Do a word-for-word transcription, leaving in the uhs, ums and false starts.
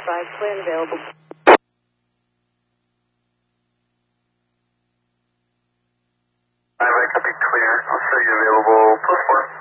five, plan available. I copy clear. I'll show you available plus four.